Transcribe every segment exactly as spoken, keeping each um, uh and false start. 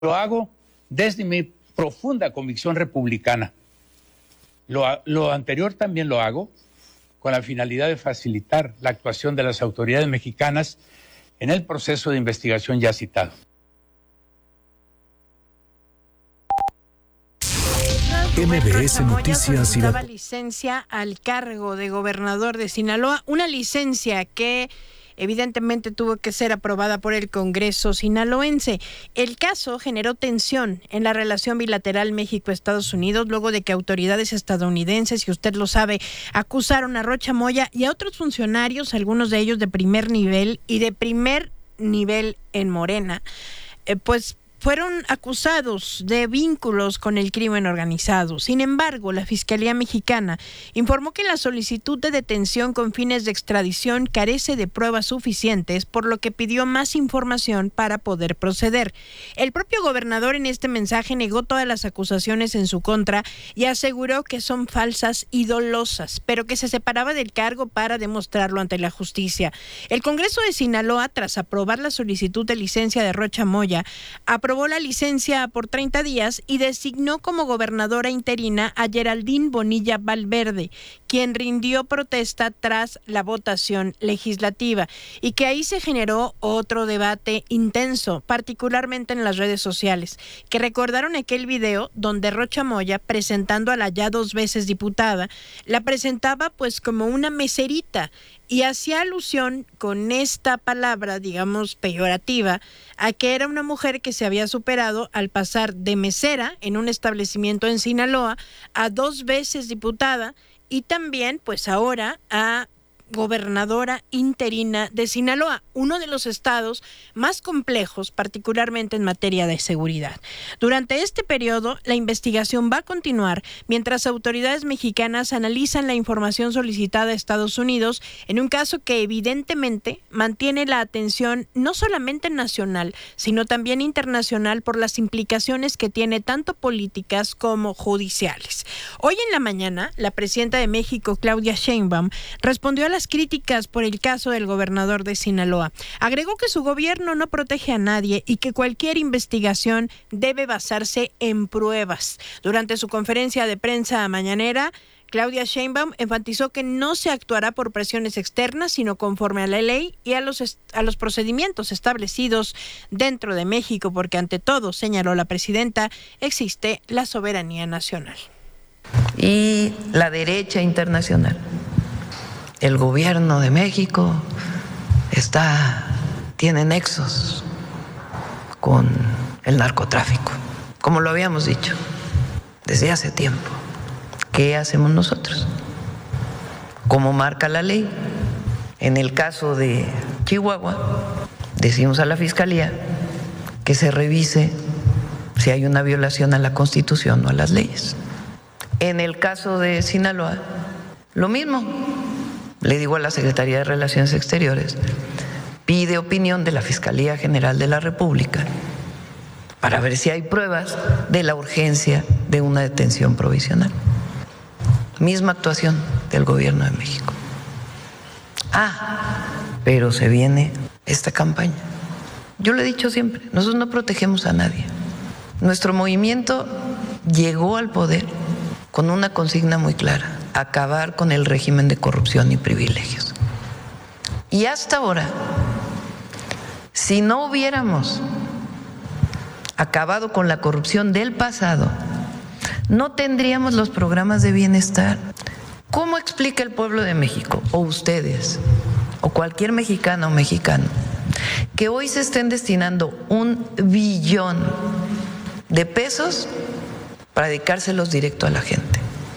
Lo hago desde mi profunda convicción republicana. Lo, lo anterior también lo hago con la finalidad de facilitar la actuación de las autoridades mexicanas en el proceso de investigación ya citado. M B S Noticias y daba licencia al cargo de gobernador de Sinaloa, una licencia que evidentemente tuvo que ser aprobada por el Congreso sinaloense. El caso generó tensión en la relación bilateral México-Estados Unidos luego de que autoridades estadounidenses, y usted lo sabe, acusaron a Rocha Moya y a otros funcionarios, algunos de ellos de primer nivel y de primer nivel en Morena, eh, pues fueron acusados de vínculos con el crimen organizado. Sin embargo, la Fiscalía Mexicana informó que la solicitud de detención con fines de extradición carece de pruebas suficientes, por lo que pidió más información para poder proceder. El propio gobernador en este mensaje negó todas las acusaciones en su contra y aseguró que son falsas y dolosas, pero que se separaba del cargo para demostrarlo ante la justicia. El Congreso de Sinaloa, tras aprobar la solicitud de licencia de Rocha Moya, aprobó aprobó la licencia por treinta días y designó como gobernadora interina a Geraldine Bonilla Valverde, quien rindió protesta tras la votación legislativa, y que ahí se generó otro debate intenso, particularmente en las redes sociales, que recordaron aquel video donde Rocha Moya, presentando a la ya dos veces diputada, la presentaba pues como una meserita, y hacía alusión con esta palabra, digamos, peyorativa, a que era una mujer que se había superado al pasar de mesera en un establecimiento en Sinaloa a dos veces diputada y también, pues ahora, a gobernadora interina de Sinaloa, uno de los estados más complejos, particularmente en materia de seguridad. Durante este periodo, la investigación va a continuar mientras autoridades mexicanas analizan la información solicitada a Estados Unidos en un caso que evidentemente mantiene la atención no solamente nacional, sino también internacional por las implicaciones que tiene tanto políticas como judiciales. Hoy en la mañana, la presidenta de México, Claudia Sheinbaum, respondió a las críticas por el caso del gobernador de Sinaloa. Agregó que su gobierno no protege a nadie y que cualquier investigación debe basarse en pruebas. Durante su conferencia de prensa mañanera, Claudia Sheinbaum enfatizó que no se actuará por presiones externas, sino conforme a la ley y a los, a los procedimientos establecidos dentro de México, porque ante todo, señaló la presidenta, existe la soberanía nacional. Y la derecha internacional. El gobierno de México está, tiene nexos con el narcotráfico, como lo habíamos dicho desde hace tiempo. ¿Qué hacemos nosotros? Como marca la ley, en el caso de Chihuahua, decimos a la Fiscalía que se revise si hay una violación a la Constitución o a las leyes. En el caso de Sinaloa, lo mismo. Le digo a la Secretaría de Relaciones Exteriores, pide opinión de la Fiscalía General de la República para ver si hay pruebas de la urgencia de una detención provisional. Misma actuación del Gobierno de México. Ah, pero se viene esta campaña. Yo lo he dicho siempre, nosotros no protegemos a nadie. Nuestro movimiento llegó al poder con una consigna muy clara: acabar con el régimen de corrupción y privilegios. Y hasta ahora, si no hubiéramos acabado con la corrupción del pasado, no tendríamos los programas de bienestar. ¿Cómo explica el pueblo de México, o ustedes, o cualquier mexicano o mexicano, que hoy se estén destinando un billón de pesos para dedicárselos directo a la gente?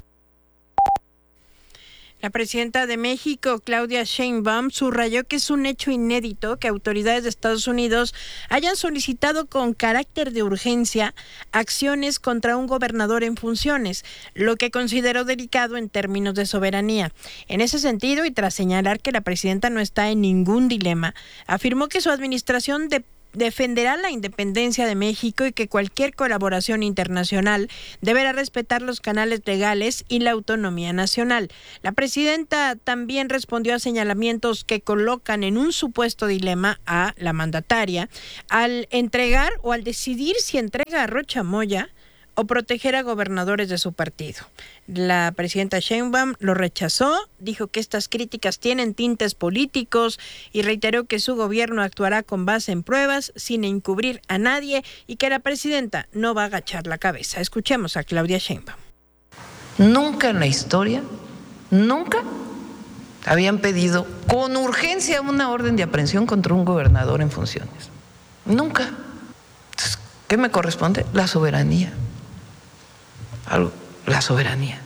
La presidenta de México, Claudia Sheinbaum, subrayó que es un hecho inédito que autoridades de Estados Unidos hayan solicitado con carácter de urgencia acciones contra un gobernador en funciones, lo que consideró delicado en términos de soberanía. En ese sentido, y tras señalar que la presidenta no está en ningún dilema, afirmó que su administración de defenderá la independencia de México y que cualquier colaboración internacional deberá respetar los canales legales y la autonomía nacional. La presidenta también respondió a señalamientos que colocan en un supuesto dilema a la mandataria al entregar o al decidir si entrega a Rocha Moya o proteger a gobernadores de su partido. La presidenta Sheinbaum lo rechazó, dijo que estas críticas tienen tintes políticos y reiteró que su gobierno actuará con base en pruebas, sin encubrir a nadie, y que la presidenta no va a agachar la cabeza. Escuchemos a Claudia Sheinbaum. Nunca en la historia, nunca habían pedido con urgencia una orden de aprehensión contra un gobernador en funciones. Nunca. Entonces, ¿qué me corresponde? La soberanía. Algo, la soberanía,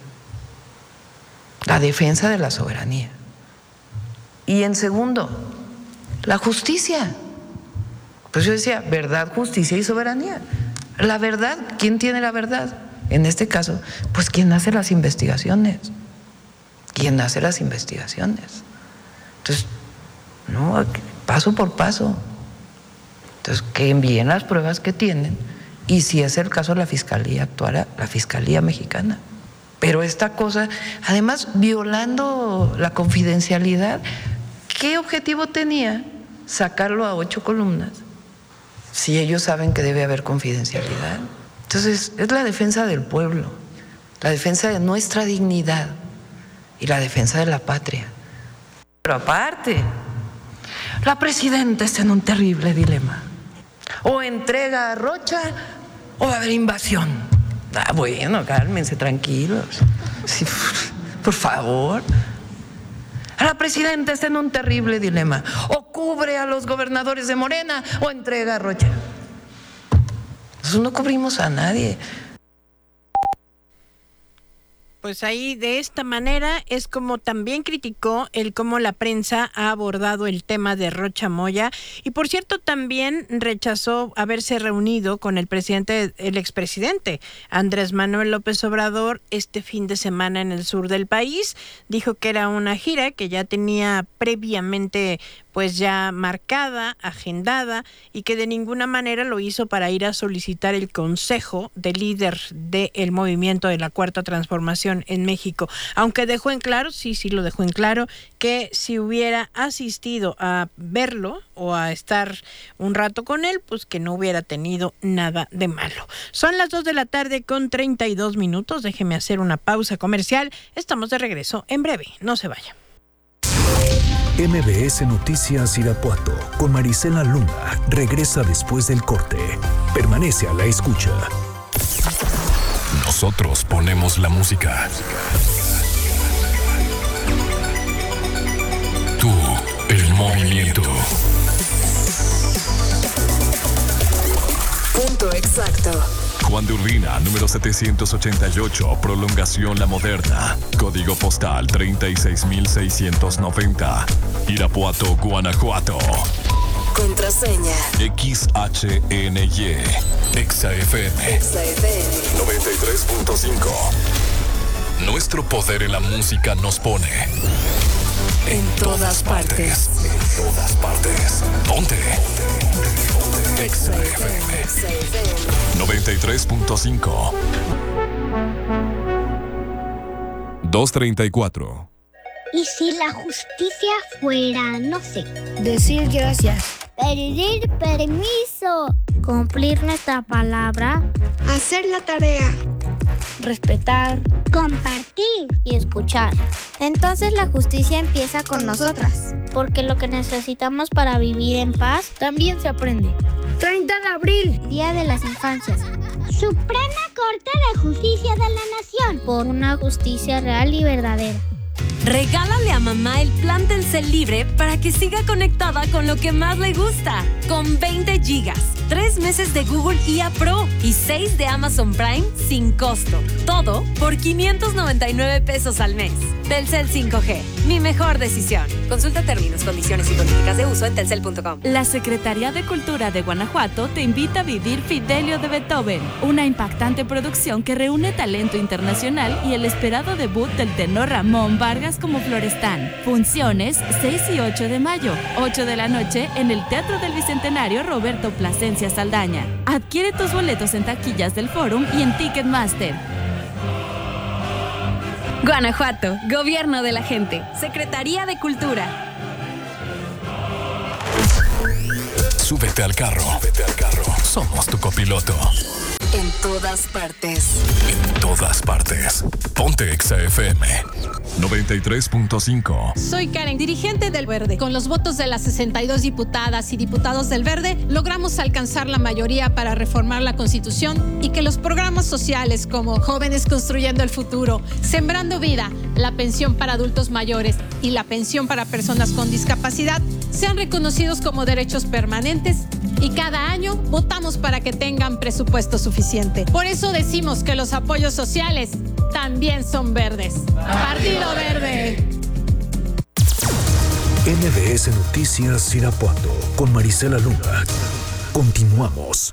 la defensa de la soberanía. Y en segundo, la justicia. Pues yo decía, verdad, justicia y soberanía. La verdad, ¿quién tiene la verdad? En este caso, pues quien hace las investigaciones. Quien hace las investigaciones. Entonces, no, paso por paso. Entonces, que envíen las pruebas que tienen. Y si es el caso, la Fiscalía actuará, la Fiscalía mexicana. Pero esta cosa, además, violando la confidencialidad, ¿qué objetivo tenía sacarlo a ocho columnas si ellos saben que debe haber confidencialidad? Entonces, es la defensa del pueblo, la defensa de nuestra dignidad y la defensa de la patria. Pero aparte, la presidenta está en un terrible dilema. O entrega a Rocha o va a haber invasión. Ah, bueno, cálmense, tranquilos. Sí, por favor. La presidenta está en un terrible dilema. O cubre a los gobernadores de Morena o entrega a Rocha. Nosotros no cubrimos a nadie. Pues ahí de esta manera es como también criticó el cómo la prensa ha abordado el tema de Rocha Moya, y por cierto también rechazó haberse reunido con el presidente, el expresidente Andrés Manuel López Obrador este fin de semana en el sur del país. Dijo que era una gira que ya tenía previamente pues ya marcada, agendada, y que de ninguna manera lo hizo para ir a solicitar el consejo del líder del movimiento de la Cuarta Transformación en México, aunque dejó en claro, sí, sí lo dejó en claro, que si hubiera asistido a verlo o a estar un rato con él, pues que no hubiera tenido nada de malo. Son las dos de la tarde con treinta y dos minutos, déjeme hacer una pausa comercial, estamos de regreso en breve, no se vaya. M B S Noticias Irapuato con Marisela Luna regresa después del corte. Permanece a la escucha. Nosotros ponemos la música. Tú, el movimiento. Punto exacto. Juan de Urbina, número setecientos ochenta y ocho, Prolongación La Moderna. Código postal treinta y seis mil seiscientos noventa. Irapuato, Guanajuato. Contraseña. X H N Y. Exa F M. Exa F M. noventa y tres punto cinco. Nuestro poder en la música nos pone en todas partes. En todas partes. Ponte. Exa F M. noventa y tres punto cinco. doscientos treinta y cuatro. ¿Y si la justicia fuera, no sé? Decir gracias. Pedir permiso. Cumplir nuestra palabra. Hacer la tarea. Respetar. Compartir y escuchar. Entonces la justicia empieza con nosotras. Porque lo que necesitamos para vivir en paz también se aprende. treinta de abril. Día de las Infancias. Suprema Corte de Justicia de la Nación. Por una justicia real y verdadera. Regálale a mamá el plan Telcel Libre para que siga conectada con lo que más le gusta. Con veinte gigas, tres meses de Google I A Pro y seis de Amazon Prime sin costo. Todo por quinientos noventa y nueve pesos al mes. Telcel cinco G. mi mejor decisión. Consulta términos, condiciones y políticas de uso en telcel punto com. La Secretaría de Cultura de Guanajuato te invita a vivir Fidelio de Beethoven, una impactante producción que reúne talento internacional y el esperado debut del tenor Ramón Vargas como Florestán. Funciones seis y ocho de mayo, ocho de la noche en el Teatro del Bicentenario Roberto Plasencia Saldaña. Adquiere tus boletos en taquillas del Fórum y en Ticketmaster. Guanajuato, Gobierno de la Gente, Secretaría de Cultura. Súbete al carro. Súbete al carro. Somos tu copiloto. En todas partes. En todas partes. Ponte Exa F M noventa y tres punto cinco. Soy Karen, dirigente del Verde. Con los votos de las sesenta y dos diputadas y diputados del Verde, logramos alcanzar la mayoría para reformar la Constitución y que los programas sociales como Jóvenes Construyendo el Futuro, Sembrando Vida, la pensión para adultos mayores y la pensión para personas con discapacidad sean reconocidos como derechos permanentes y cada año votamos para que tengan presupuesto suficiente. Por eso decimos que los apoyos sociales también son verdes. Partido Verde. M B S Noticias Irapuato con Marisela Luna. Continuamos.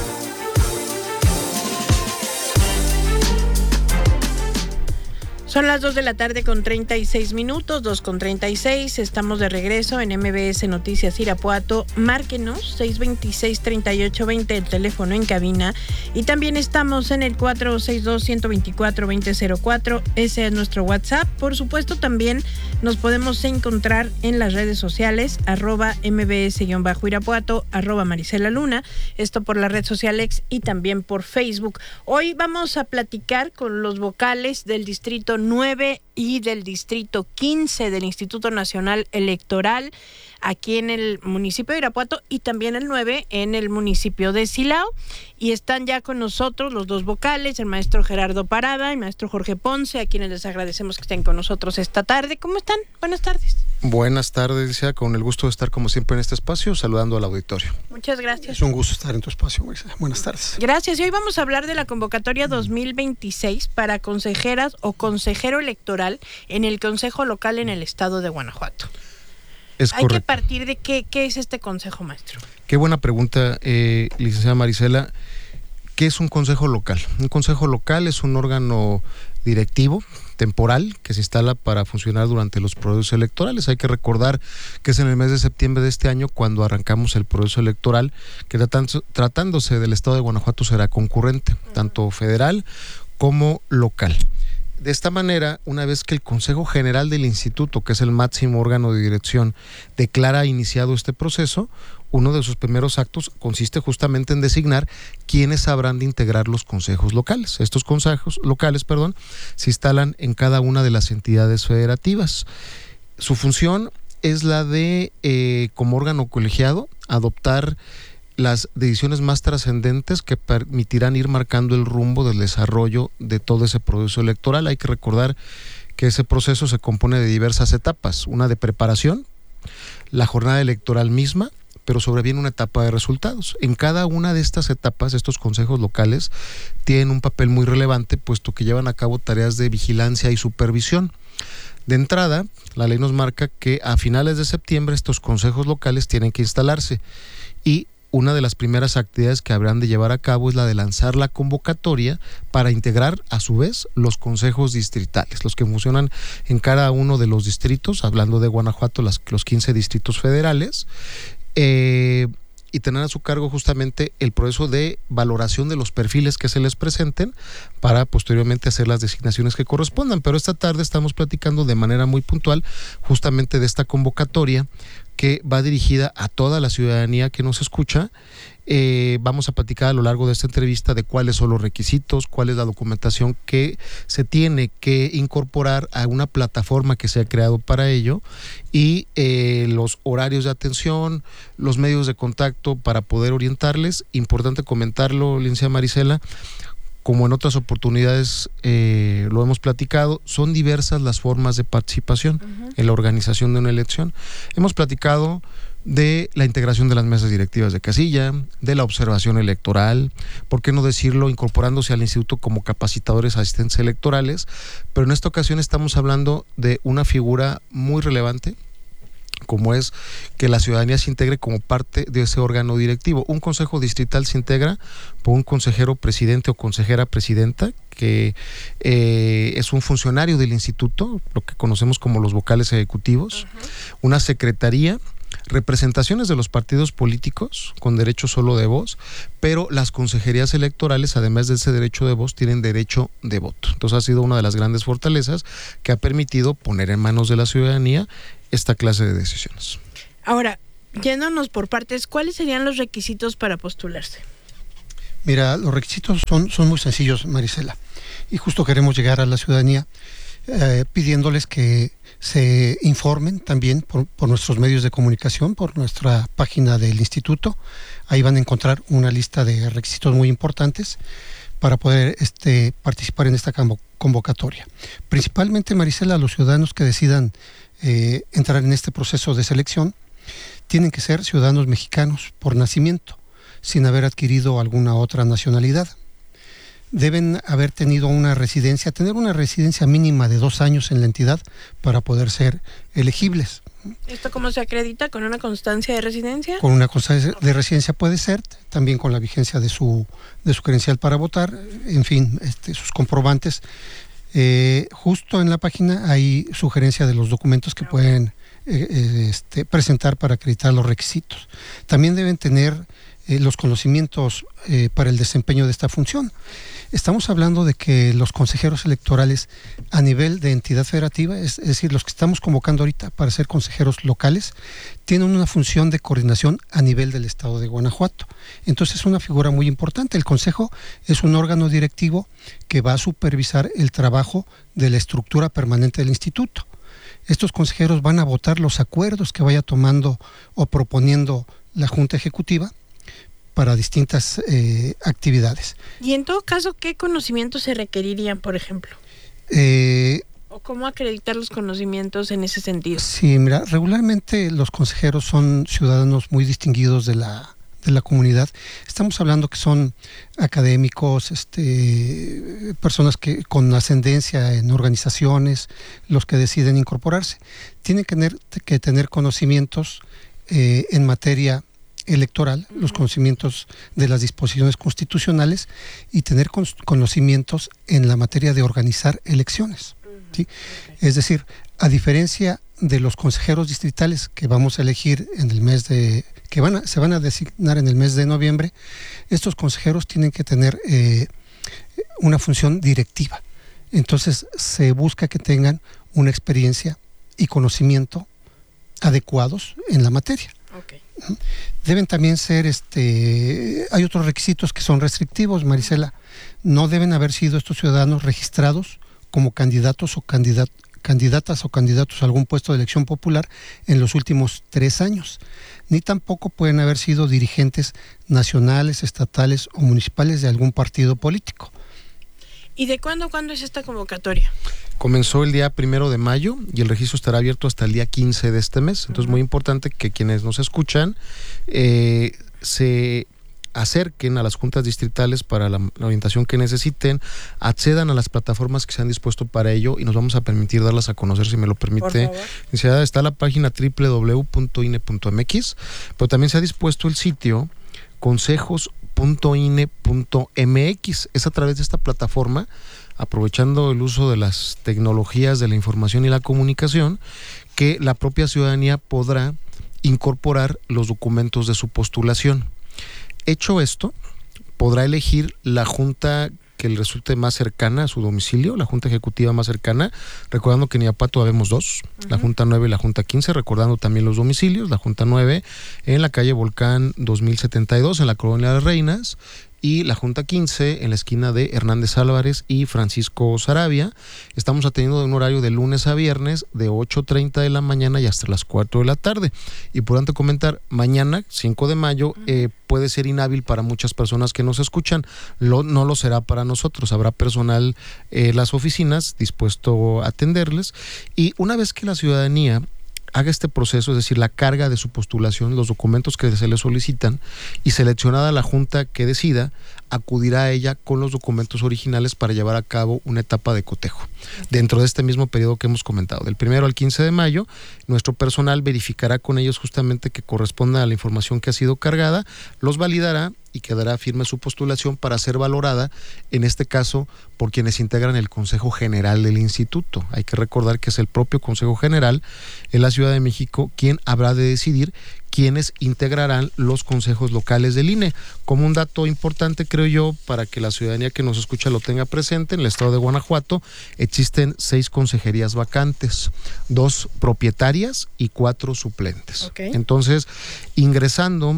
Son las dos de la tarde con treinta y seis minutos, dos con treinta y seis. Estamos de regreso en M B S Noticias Irapuato. Márquenos, seis dos seis, tres ocho dos cero, el teléfono en cabina. Y también estamos en el cuatro seis dos, uno dos cuatro, dos cero cero cuatro. Ese es nuestro WhatsApp. Por supuesto, también nos podemos encontrar en las redes sociales, arroba mbs-irapuato, arroba Marisela Luna. Esto por la red social X y también por Facebook. Hoy vamos a platicar con los vocales del Distrito nueve y del Distrito quince del Instituto Nacional Electoral aquí en el municipio de Irapuato y también el nueve en el municipio de Silao. Y están ya con nosotros los dos vocales, el maestro Gerardo Parada y el maestro Jorge Ponce, a quienes les agradecemos que estén con nosotros esta tarde. ¿Cómo están? Buenas tardes. Buenas tardes, Alicia, con el gusto de estar como siempre en este espacio, saludando al auditorio. Muchas gracias. Es un gusto estar en tu espacio, Alicia. Buenas tardes. Gracias. Y hoy vamos a hablar de la convocatoria dos mil veintiséis para consejeras o consejero electoral en el Consejo Local en el estado de Guanajuato. Es Hay correcto. que partir de qué, qué es este consejo, maestro. Qué buena pregunta, eh, licenciada Marisela. ¿Qué es un consejo local? Un consejo local es un órgano directivo temporal que se instala para funcionar durante los procesos electorales. Hay que recordar que es en el mes de septiembre de este año cuando arrancamos el proceso electoral, que tratando, tratándose del estado de Guanajuato será concurrente, uh-huh. tanto federal como local. De esta manera, una vez que el Consejo General del Instituto, que es el máximo órgano de dirección, declara iniciado este proceso, uno de sus primeros actos consiste justamente en designar quiénes habrán de integrar los consejos locales. Estos consejos locales, perdón, se instalan en cada una de las entidades federativas. Su función es la de, eh, como órgano colegiado, adoptar las decisiones más trascendentes que permitirán ir marcando el rumbo del desarrollo de todo ese proceso electoral. Hay que recordar que ese proceso se compone de diversas etapas, una de preparación, la jornada electoral misma, pero sobreviene una etapa de resultados. En cada una de estas etapas, estos consejos locales tienen un papel muy relevante, puesto que llevan a cabo tareas de vigilancia y supervisión. De entrada, la ley nos marca que a finales de septiembre estos consejos locales tienen que instalarse y una de las primeras actividades que habrán de llevar a cabo es la de lanzar la convocatoria para integrar a su vez los consejos distritales, los que funcionan en cada uno de los distritos, hablando de Guanajuato, las, los quince distritos federales, eh, y tener a su cargo justamente el proceso de valoración de los perfiles que se les presenten para posteriormente hacer las designaciones que correspondan. Pero esta tarde estamos platicando de manera muy puntual justamente de esta convocatoria que va dirigida a toda la ciudadanía que nos escucha. Eh, vamos a platicar a lo largo de esta entrevista de cuáles son los requisitos, cuál es la documentación que se tiene que incorporar a una plataforma que se ha creado para ello y eh, los horarios de atención, los medios de contacto para poder orientarles. Importante comentarlo, licenciada Marisela, como en otras oportunidades eh, lo hemos platicado, son diversas las formas de participación uh-huh. en la organización de una elección. Hemos platicado de la integración de las mesas directivas de casilla, de la observación electoral, por qué no decirlo, incorporándose al instituto como capacitadores asistentes electorales, pero en esta ocasión estamos hablando de una figura muy relevante, como es que la ciudadanía se integre como parte de ese órgano directivo. Un consejo distrital se integra por un consejero presidente o consejera presidenta, que eh, es un funcionario del instituto, lo que conocemos como los vocales ejecutivos, uh-huh. una secretaría, representaciones de los partidos políticos con derecho solo de voz, pero las consejerías electorales, además de ese derecho de voz, tienen derecho de voto. Entonces ha sido una de las grandes fortalezas que ha permitido poner en manos de la ciudadanía esta clase de decisiones. Ahora, yéndonos por partes, ¿cuáles serían los requisitos para postularse? Mira, los requisitos son, son muy sencillos, Marisela, y justo queremos llegar a la ciudadanía eh, pidiéndoles que se informen también por, por nuestros medios de comunicación, por nuestra página del instituto. Ahí van a encontrar una lista de requisitos muy importantes para poder este, participar en esta convocatoria. Principalmente, Marisela, los ciudadanos que decidan eh, entrar en este proceso de selección tienen que ser ciudadanos mexicanos por nacimiento, sin haber adquirido alguna otra nacionalidad. Deben haber tenido una residencia, tener una residencia mínima de dos años en la entidad para poder ser elegibles. ¿Esto cómo se acredita? ¿Con una constancia de residencia? Con una constancia de residencia puede ser, también con la vigencia de su, de su credencial para votar, en fin, este, sus comprobantes. Eh, justo en la página hay sugerencia de los documentos que pueden eh, este, presentar para acreditar los requisitos. También deben tener eh, los conocimientos eh, para el desempeño de esta función. Estamos hablando de que los consejeros electorales a nivel de entidad federativa, es, es decir, los que estamos convocando ahorita para ser consejeros locales, tienen una función de coordinación a nivel del estado de Guanajuato. Entonces es una figura muy importante. El consejo es un órgano directivo que va a supervisar el trabajo de la estructura permanente del instituto. Estos consejeros van a votar los acuerdos que vaya tomando o proponiendo la Junta Ejecutiva para distintas eh, actividades. Y en todo caso, ¿qué conocimientos se requerirían, por ejemplo? Eh, ¿O cómo acreditar los conocimientos en ese sentido? Sí, mira, regularmente los consejeros son ciudadanos muy distinguidos de la, de la comunidad. Estamos hablando que son académicos, este, personas que con ascendencia en organizaciones, los que deciden incorporarse. Tienen que tener, que tener conocimientos eh, en materia electoral, los conocimientos de las disposiciones constitucionales y tener conocimientos en la materia de organizar elecciones, ¿sí? Es decir, a diferencia de los consejeros distritales que vamos a elegir en el mes de, que van a, se van a designar en el mes de noviembre, estos consejeros tienen que tener eh, una función directiva. Entonces se busca que tengan una experiencia y conocimiento adecuados en la materia. Okay. Deben también ser, este, hay otros requisitos que son restrictivos, Marisela. No deben haber sido estos ciudadanos registrados como candidatos o candidat, candidatas o candidatos a algún puesto de elección popular en los últimos tres años. Ni tampoco pueden haber sido dirigentes nacionales, estatales o municipales de algún partido político. ¿Y de cuándo a cuándo es esta convocatoria? Comenzó el día primero de mayo y el registro estará abierto hasta el día quince de este mes. Entonces, uh-huh. muy importante que quienes nos escuchan eh, se acerquen a las juntas distritales para la, la orientación que necesiten, accedan a las plataformas que se han dispuesto para ello y nos vamos a permitir darlas a conocer, si me lo permite. Está la página doble u doble u doble u punto i n e punto m x, pero también se ha dispuesto el sitio consejos punto i n e punto m x. Es a través de esta plataforma, aprovechando el uso de las tecnologías de la información y la comunicación, que la propia ciudadanía podrá incorporar los documentos de su postulación. Hecho esto, podrá elegir la junta que le resulte más cercana a su domicilio, la junta ejecutiva más cercana, recordando que en Irapuato habemos dos, uh-huh. la junta nueve y la junta quince, recordando también los domicilios, la junta nueve en la calle Volcán dos mil setenta y dos, en la Colonia de las Reinas, y la junta quince en la esquina de Hernández Álvarez y Francisco Saravia. Estamos atendiendo de un horario de lunes a viernes de ocho treinta de la mañana y hasta las cuatro de la tarde. Y por tanto comentar, mañana, cinco de mayo, eh, puede ser inhábil para muchas personas que nos escuchan. Lo, no lo será para nosotros. Habrá personal en eh, las oficinas dispuesto a atenderles. Y una vez que la ciudadanía haga este proceso, es decir, la carga de su postulación, los documentos que se le solicitan, y seleccionada la junta que decida, acudirá a ella con los documentos originales para llevar a cabo una etapa de cotejo. Dentro de este mismo periodo que hemos comentado, del primero al quince de mayo, nuestro personal verificará con ellos justamente que corresponda a la información que ha sido cargada, los validará y quedará firme su postulación para ser valorada, en este caso, por quienes integran el Consejo General del Instituto. Hay que recordar que es el propio Consejo General en la Ciudad de México quien habrá de decidir quiénes integrarán los consejos locales del I N E. Como un dato importante, creo yo, para que la ciudadanía que nos escucha lo tenga presente, en el estado de Guanajuato existen seis consejerías vacantes, dos propietarias y cuatro suplentes. Okay. Entonces, ingresando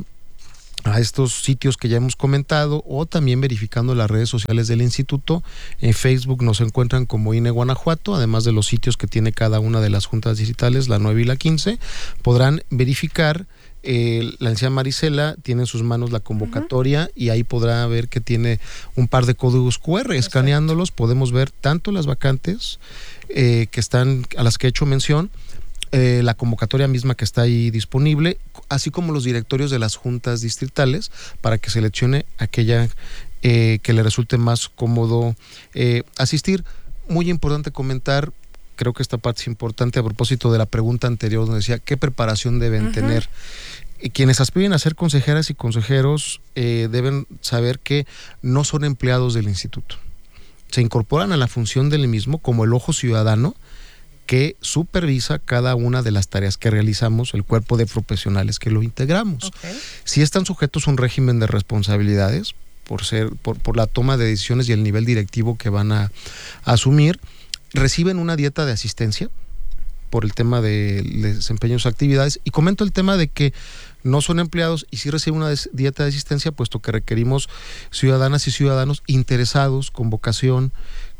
a estos sitios que ya hemos comentado, o también verificando las redes sociales del instituto, en Facebook nos encuentran como I N E Guanajuato, además de los sitios que tiene cada una de las juntas distritales, la nueve y la quince, podrán verificar. Eh, la anciana Marisela tiene en sus manos la convocatoria, uh-huh, y ahí podrá ver que tiene un par de códigos cu erre. Escaneándolos podemos ver tanto las vacantes eh, que están, a las que he hecho mención, eh, la convocatoria misma que está ahí disponible, así como los directorios de las juntas distritales, para que seleccione aquella eh, que le resulte más cómodo eh, asistir. Muy importante comentar, creo que esta parte es importante a propósito de la pregunta anterior, donde decía qué preparación deben, uh-huh, tener. Y quienes aspiren a ser consejeras y consejeros eh, deben saber que no son empleados del instituto. Se incorporan a la función del mismo como el ojo ciudadano que supervisa cada una de las tareas que realizamos, el cuerpo de profesionales que lo integramos. Okay. Si están sujetos a un régimen de responsabilidades por ser por, por la toma de decisiones y el nivel directivo que van a, a asumir, reciben una dieta de asistencia por el tema de desempeño de sus actividades, y comento el tema de que no son empleados y sí reciben una dieta de asistencia, puesto que requerimos ciudadanas y ciudadanos interesados, con vocación,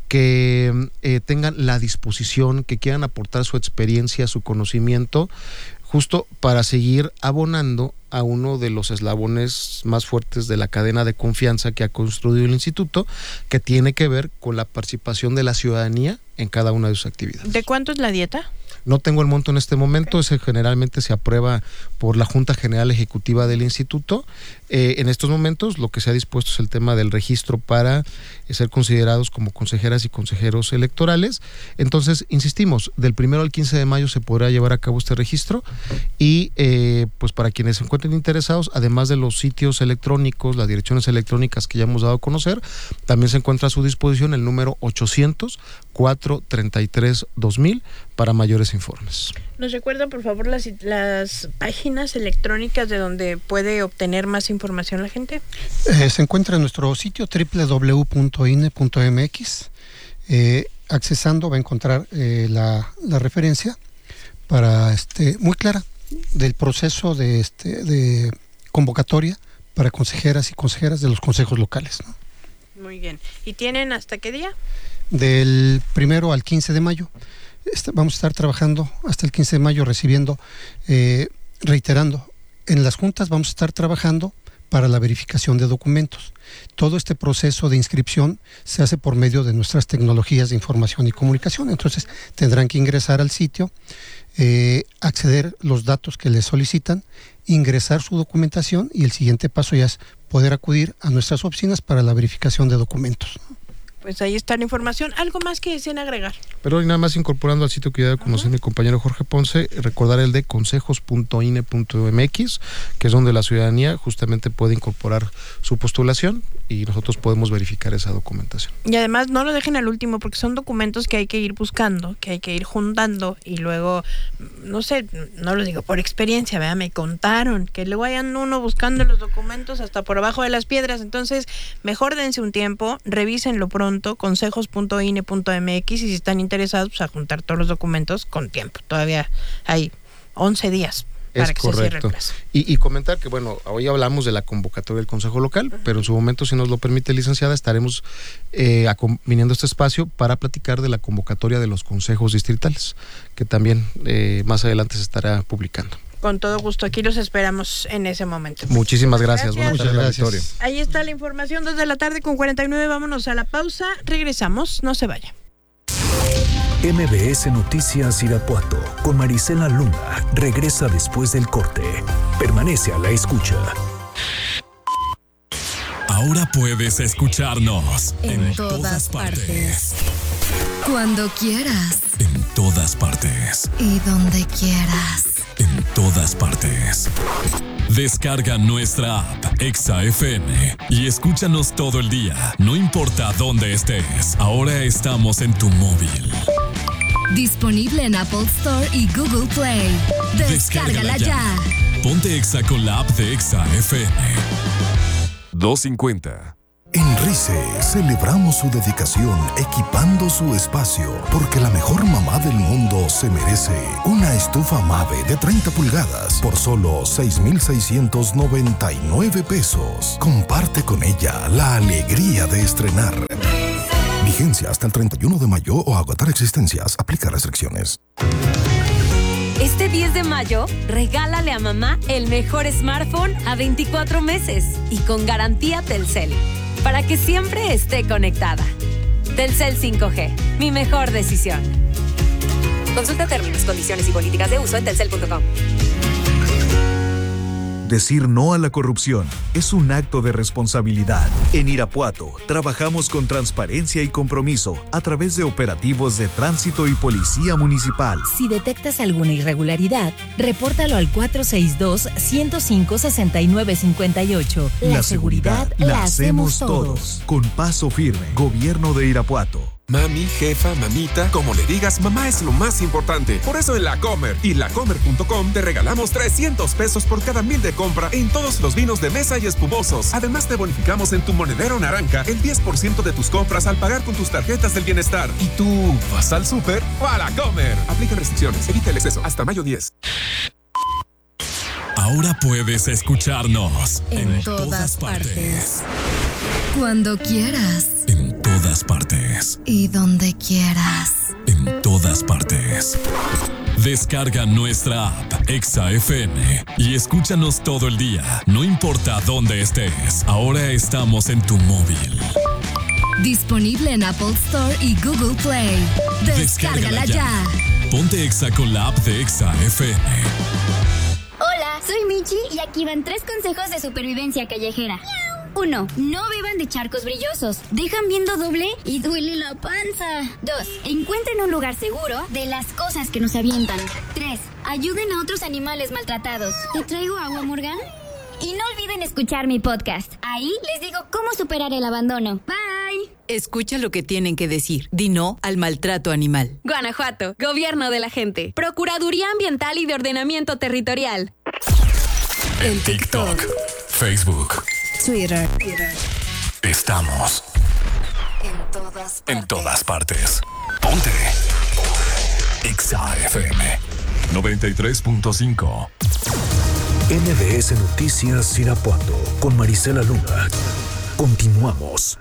que eh, tengan la disposición, que quieran aportar su experiencia, su conocimiento, justo para seguir abonando a uno de los eslabones más fuertes de la cadena de confianza que ha construido el instituto, que tiene que ver con la participación de la ciudadanía en cada una de sus actividades. ¿De cuánto es la dieta? No tengo el monto en este momento, okay. Ese generalmente se aprueba por la Junta General Ejecutiva del Instituto. Eh, en estos momentos lo que se ha dispuesto es el tema del registro para eh, ser considerados como consejeras y consejeros electorales. Entonces, insistimos, del primero al quince de mayo se podrá llevar a cabo este registro, y eh, pues para quienes se encuentren interesados, además de los sitios electrónicos, las direcciones electrónicas que ya hemos dado a conocer, también se encuentra a su disposición el número ochocientos, cuatrocientos treinta y tres, dos mil para mayores informes. ¿Nos recuerda, por favor, las, las páginas electrónicas de donde puede obtener más información la gente? Eh, se encuentra en nuestro sitio doble u doble u doble u punto i n e punto m x. Eh, accesando va a encontrar eh, la, la referencia para este muy clara del proceso de, este, de convocatoria para consejeras y consejeras de los consejos locales, ¿no? Muy bien. ¿Y tienen hasta qué día? Del primero al quince de mayo. Vamos a estar trabajando hasta el quince de mayo, recibiendo, eh, reiterando, en las juntas vamos a estar trabajando para la verificación de documentos. Todo este proceso de inscripción se hace por medio de nuestras tecnologías de información y comunicación. Entonces tendrán que ingresar al sitio, eh, acceder los datos que les solicitan, ingresar su documentación, y el siguiente paso ya es poder acudir a nuestras oficinas para la verificación de documentos. Pues ahí está la información. ¿Algo más que deseen agregar? Pero nada más incorporando al sitio que ya conoce mi compañero Jorge Ponce, recordar el de consejos punto i n e punto m x, que es donde la ciudadanía justamente puede incorporar su postulación y nosotros podemos verificar esa documentación. Y además no lo dejen al último, porque son documentos que hay que ir buscando, que hay que ir juntando, y luego, no sé, no lo digo por experiencia, ¿verdad? Me contaron que luego vayan uno buscando los documentos hasta por abajo de las piedras. Entonces, mejor dense un tiempo, revísenlo pronto, consejos punto i n e punto m x, y si están interesados, pues a juntar todos los documentos con tiempo. Todavía hay once días. Es correcto. Y, y comentar que, bueno, hoy hablamos de la convocatoria del Consejo Local, uh-huh, pero en su momento, si nos lo permite, licenciada, estaremos eh, viniendo este espacio para platicar de la convocatoria de los consejos distritales, que también eh, más adelante se estará publicando. Con todo gusto, aquí los esperamos en ese momento. Muchísimas gracias. Buenas tardes, gracias. Victoria. Ahí está la información, dos de la tarde con cuarenta y nueve, vámonos a la pausa, regresamos, no se vaya. M B S Noticias Irapuato con Marisela Luna regresa después del corte. Permanece a la escucha. Ahora puedes escucharnos en, en todas, todas partes. partes. Cuando quieras. En todas partes. Y donde quieras. En todas partes. Descarga nuestra app Exa F M y escúchanos todo el día, no importa dónde estés. Ahora estamos en tu móvil. Disponible en Apple Store y Google Play. Descárgala, Descárgala ya. ya. Ponte Exa con la app de Exa F M. dos cincuenta. En RICE celebramos su dedicación equipando su espacio, porque la mejor mamá del mundo se merece una estufa Mave de treinta pulgadas por solo seis mil seiscientos noventa y nueve pesos. Comparte con ella la alegría de estrenar. Vigencia hasta el treinta y uno de mayo o agotar existencias. Aplica restricciones. Este diez de mayo, regálale a mamá el mejor smartphone a veinticuatro meses y con garantía Telcel, para que siempre esté conectada. Telcel cinco G, mi mejor decisión. Consulta términos, condiciones y políticas de uso en telcel punto com. Decir no a la corrupción es un acto de responsabilidad. En Irapuato, trabajamos con transparencia y compromiso a través de operativos de tránsito y policía municipal. Si detectas alguna irregularidad, repórtalo al cuatro seis dos, uno cero cinco, seis nueve cinco ocho. La, la seguridad, seguridad la hacemos todos. Con paso firme, Gobierno de Irapuato. Mami, jefa, mamita, como le digas, mamá es lo más importante. Por eso en La Comer y la comer punto com te regalamos trescientos pesos por cada mil de compra en todos los vinos de mesa y espumosos. Además te bonificamos en tu monedero naranja el diez por ciento de tus compras al pagar con tus tarjetas del bienestar. ¿Y tú vas al súper o a La Comer? Aplica restricciones, evita el exceso. Hasta mayo diez. Ahora puedes escucharnos en, en todas, todas partes. partes. Cuando quieras. En todas partes. Y donde quieras. En todas partes. Descarga nuestra app Exa F M y escúchanos todo el día, no importa dónde estés. Ahora estamos en tu móvil. Disponible en Apple Store y Google Play. Descárgala, Descárgala ya. ya. Ponte Exa con la app de Exa F M. Hola, soy Michi y aquí van tres consejos de supervivencia callejera. Uno, no beban de charcos brillosos. Dejan viendo doble y duele la panza. Dos, encuentren un lugar seguro de las cosas que nos avientan. Tres, ayuden a otros animales maltratados. ¿Te traigo agua, Morgan? Y no olviden escuchar mi podcast. Ahí les digo cómo superar el abandono. Bye. Escucha lo que tienen que decir. Di no al maltrato animal. Guanajuato, Gobierno de la Gente. Procuraduría Ambiental y de Ordenamiento Territorial. En TikTok, Facebook, Twitter. Estamos en todas partes. En todas partes. Ponte Exa F M noventa y tres punto cinco. M B S Noticias Irapuato con Marisela Luna. Continuamos.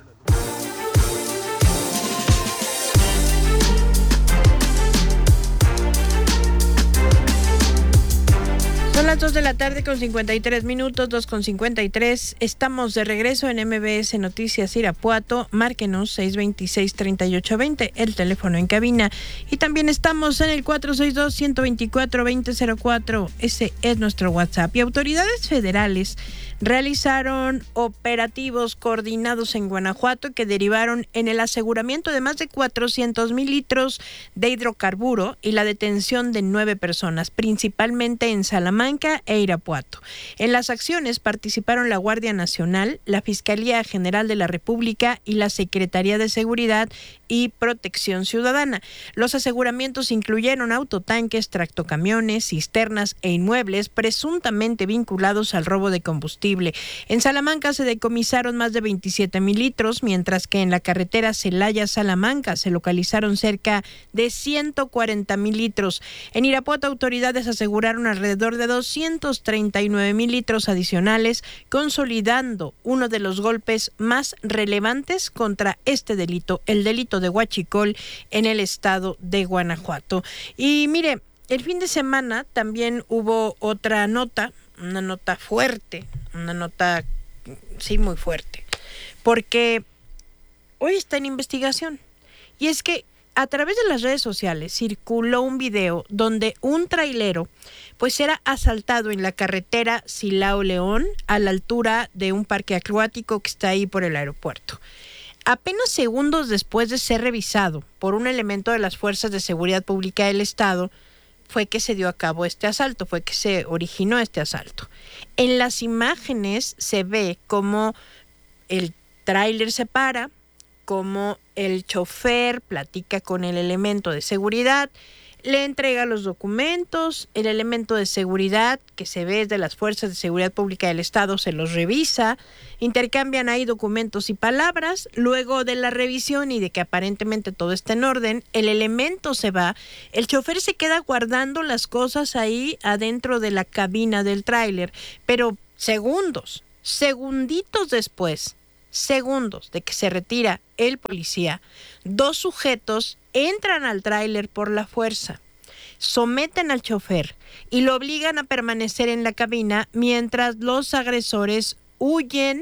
Son las dos de la tarde con cincuenta y tres minutos, dos con cincuenta y tres. Estamos de regreso en M B S Noticias Irapuato. Márquenos seis dos seis, tres ocho dos cero, el teléfono en cabina. Y también estamos en el cuatro seis dos, uno dos cuatro, dos cero cero cuatro. Ese es nuestro WhatsApp. Y autoridades federales realizaron operativos coordinados en Guanajuato que derivaron en el aseguramiento de más de cuatrocientos mil litros de hidrocarburo y la detención de nueve personas, principalmente en Salamanca e Irapuato. En las acciones participaron la Guardia Nacional, la Fiscalía General de la República y la Secretaría de Seguridad y Protección Ciudadana. Los aseguramientos incluyeron autotanques, tractocamiones, cisternas e inmuebles presuntamente vinculados al robo de combustible. En Salamanca se decomisaron más de veintisiete mil litros, mientras que en la carretera Celaya-Salamanca se localizaron cerca de ciento cuarenta mil litros. En Irapuato, autoridades aseguraron alrededor de doscientos treinta y nueve mil litros adicionales, consolidando uno de los golpes más relevantes contra este delito, el delito de huachicol en el estado de Guanajuato. Y mire, el fin de semana también hubo otra nota, una nota fuerte, una nota, sí, muy fuerte, porque hoy está en investigación. Y es que a través de las redes sociales circuló un video donde un trailero pues era asaltado en la carretera Silao-León a la altura de un parque acuático que está ahí por el aeropuerto. Apenas segundos después de ser revisado por un elemento de las Fuerzas de Seguridad Pública del Estado, fue que se dio a cabo este asalto, fue que se originó este asalto. En las imágenes se ve cómo el tráiler se para, cómo el chofer platica con el elemento de seguridad, le entrega los documentos, el elemento de seguridad que se ve de las Fuerzas de Seguridad Pública del Estado se los revisa, intercambian ahí documentos y palabras, luego de la revisión y de que aparentemente todo está en orden, el elemento se va, el chofer se queda guardando las cosas ahí adentro de la cabina del tráiler, pero segundos, segunditos después, segundos de que se retira el policía, dos sujetos entran al tráiler por la fuerza, someten al chofer y lo obligan a permanecer en la cabina mientras los agresores huyen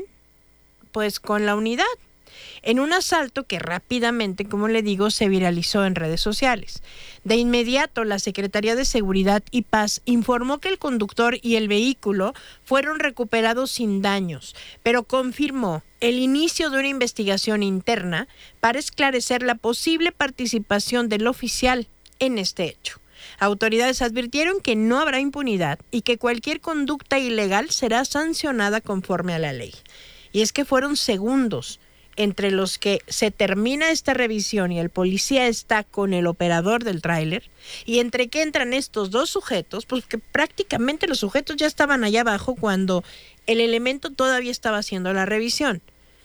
pues con la unidad, en un asalto que rápidamente, como le digo, se viralizó en redes sociales. De inmediato, la Secretaría de Seguridad y Paz informó que el conductor y el vehículo fueron recuperados sin daños, pero confirmó el inicio de una investigación interna para esclarecer la posible participación del oficial en este hecho. Autoridades advirtieron que no habrá impunidad y que cualquier conducta ilegal será sancionada conforme a la ley. Y es que fueron segundos entre los que se termina esta revisión y el policía está con el operador del tráiler, y entre que entran estos dos sujetos, pues que prácticamente los sujetos ya estaban allá abajo cuando el elemento todavía estaba haciendo la revisión.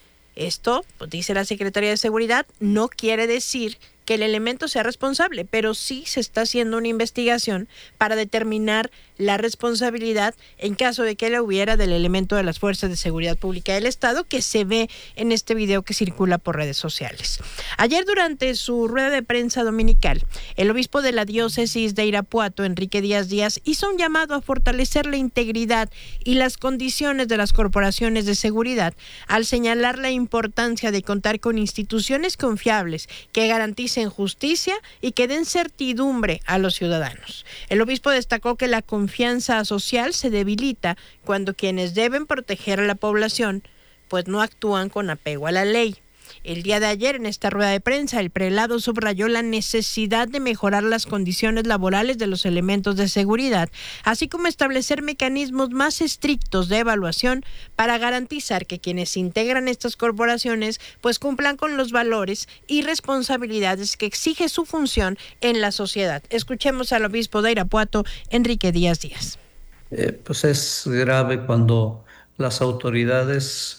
Esto, pues dice la Secretaría de Seguridad, no quiere decir que el elemento sea responsable, pero sí se está haciendo una investigación para determinar la responsabilidad en caso de que la hubiera del elemento de las Fuerzas de Seguridad Pública del Estado que se ve en este video que circula por redes sociales. Ayer, durante su rueda de prensa dominical, el obispo de la diócesis de Irapuato, Enrique Díaz Díaz, hizo un llamado a fortalecer la integridad y las condiciones de las corporaciones de seguridad al señalar la importancia de contar con instituciones confiables que garanticen justicia y que den certidumbre a los ciudadanos. El obispo destacó que la confianza social se debilita cuando quienes deben proteger a la población pues no actúan con apego a la ley. El día de ayer, en esta rueda de prensa, el prelado subrayó la necesidad de mejorar las condiciones laborales de los elementos de seguridad, así como establecer mecanismos más estrictos de evaluación para garantizar que quienes integran estas corporaciones pues cumplan con los valores y responsabilidades que exige su función en la sociedad. Escuchemos al obispo de Irapuato, Enrique Díaz Díaz. Eh, pues es grave cuando las autoridades,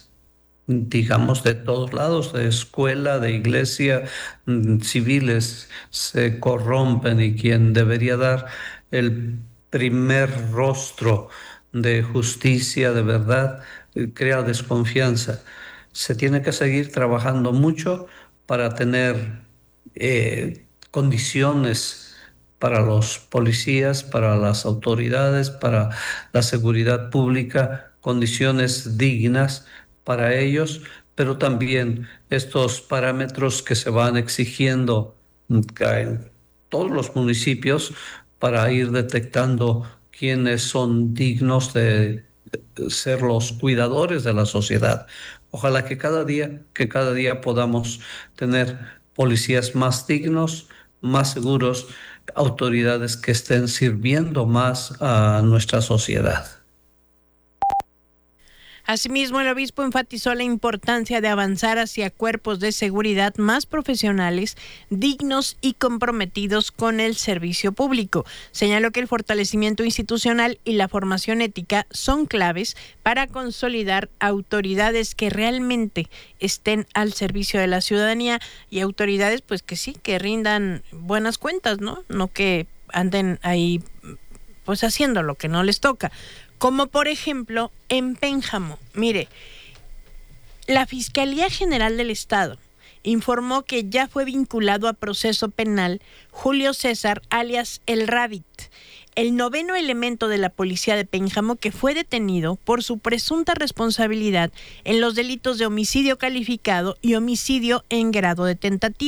digamos, de todos lados, de escuela, de iglesia, civiles, se corrompen, y quien debería dar el primer rostro de justicia, de verdad, crea desconfianza. Se tiene que seguir trabajando mucho para tener eh, condiciones para los policías, para las autoridades, para la seguridad pública, condiciones dignas para ellos, pero también estos parámetros que se van exigiendo en todos los municipios para ir detectando quiénes son dignos de ser los cuidadores de la sociedad. Ojalá que cada día, que cada día podamos tener policías más dignos, más seguros, autoridades que estén sirviendo más a nuestra sociedad. Asimismo, el obispo enfatizó la importancia de avanzar hacia cuerpos de seguridad más profesionales, dignos y comprometidos con el servicio público. Señaló que el fortalecimiento institucional y la formación ética son claves para consolidar autoridades que realmente estén al servicio de la ciudadanía y autoridades pues que sí, que rindan buenas cuentas, ¿no? No que anden ahí pues haciendo lo que no les toca. Como por ejemplo en Pénjamo. Mire, la Fiscalía General del Estado informó que ya fue vinculado a proceso penal Julio César, alias El Rabbit, el noveno elemento de la policía de Pénjamo que fue detenido por su presunta responsabilidad en los delitos de homicidio calificado y homicidio en grado de tentativa.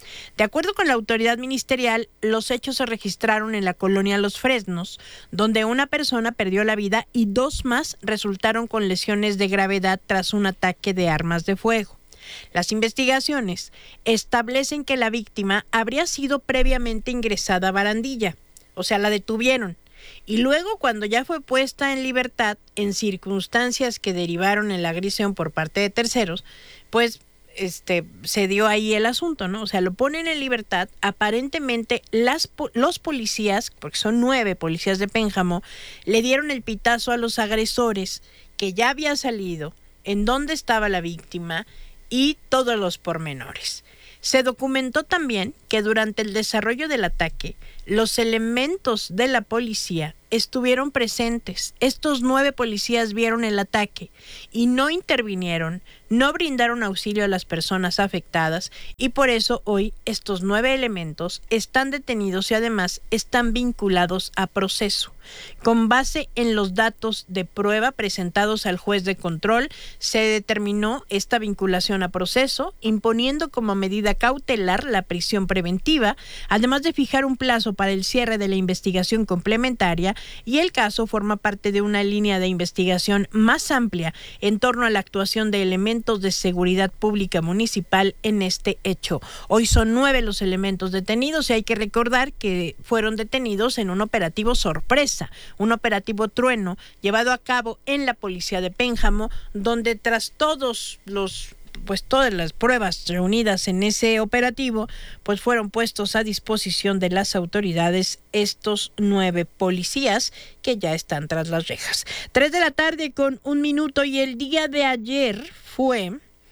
De acuerdo con la autoridad ministerial, los hechos se registraron en la colonia Los Fresnos, donde una persona perdió la vida y dos más resultaron con lesiones de gravedad tras un ataque de armas de fuego. Las investigaciones establecen que la víctima habría sido previamente ingresada a barandilla, o sea, la detuvieron, y luego cuando ya fue puesta en libertad en circunstancias que derivaron en la agresión por parte de terceros, pues este se dio ahí el asunto, ¿no? O sea, lo ponen en libertad, aparentemente las los policías, porque son nueve policías de Pénjamo, le dieron el pitazo a los agresores que ya había salido, en dónde estaba la víctima y todos los pormenores. Se documentó también que durante el desarrollo del ataque, los elementos de la policía estuvieron presentes. Estos nueve policías vieron el ataque y no intervinieron, no brindaron auxilio a las personas afectadas y por eso hoy estos nueve elementos están detenidos y además están vinculados a proceso. Con base en los datos de prueba presentados al juez de control, se determinó esta vinculación a proceso, imponiendo como medida cautelar la prisión preventiva, además de fijar un plazo para el cierre de la investigación complementaria, y el caso forma parte de una línea de investigación más amplia en torno a la actuación de elementos de seguridad pública municipal en este hecho. Hoy son nueve los elementos detenidos y hay que recordar que fueron detenidos en un operativo sorpresa, un operativo trueno llevado a cabo en la policía de Pénjamo, donde tras todos los pues todas las pruebas reunidas en ese operativo, pues fueron puestos a disposición de las autoridades estos nueve policías que ya están tras las rejas. Tres de la tarde con un minuto y el día de ayer fue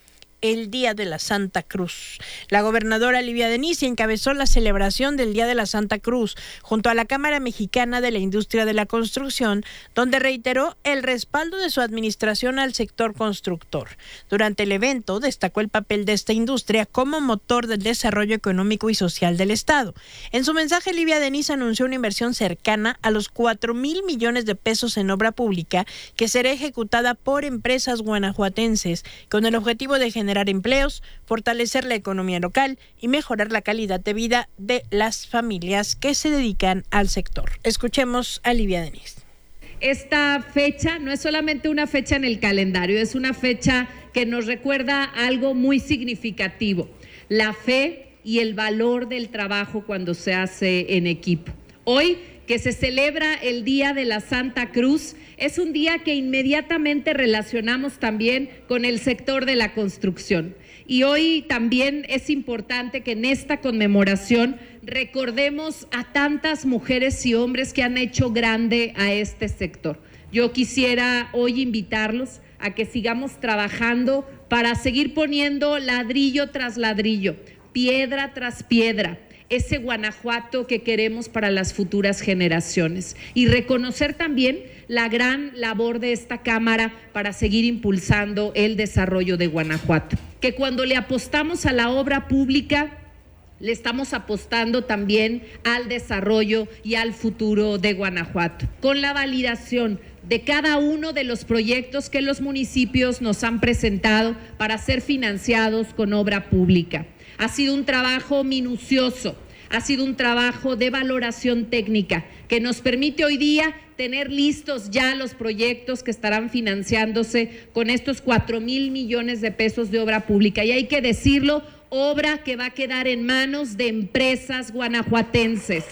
el Día de la Santa Cruz. La gobernadora Livia Denis encabezó la celebración del Día de la Santa Cruz junto a la Cámara Mexicana de la Industria de la Construcción, donde reiteró el respaldo de su administración al sector constructor. Durante el evento destacó el papel de esta industria como motor del desarrollo económico y social del Estado. En su mensaje, Livia Denis anunció una inversión cercana a los cuatro mil millones de pesos en obra pública que será ejecutada por empresas guanajuatenses con el objetivo de generar empleos, fortalecer la economía local y mejorar la calidad de vida de las familias que se dedican al sector. Escuchemos a Livia Denis. Esta fecha no es solamente una fecha en el calendario, es una fecha que nos recuerda algo muy significativo, la fe y el valor del trabajo cuando se hace en equipo. Hoy, que se celebra el Día de la Santa Cruz, es un día que inmediatamente relacionamos también con el sector de la construcción. Y hoy también es importante que en esta conmemoración recordemos a tantas mujeres y hombres que han hecho grande a este sector. Yo quisiera hoy invitarlos a que sigamos trabajando para seguir poniendo ladrillo tras ladrillo, piedra tras piedra, ese Guanajuato que queremos para las futuras generaciones y reconocer también la gran labor de esta Cámara para seguir impulsando el desarrollo de Guanajuato. Que cuando le apostamos a la obra pública, le estamos apostando también al desarrollo y al futuro de Guanajuato, con la validación de cada uno de los proyectos que los municipios nos han presentado para ser financiados con obra pública. Ha sido un trabajo minucioso, ha sido un trabajo de valoración técnica que nos permite hoy día tener listos ya los proyectos que estarán financiándose con estos cuatro mil millones de pesos de obra pública. Y hay que decirlo, obra que va a quedar en manos de empresas guanajuatenses.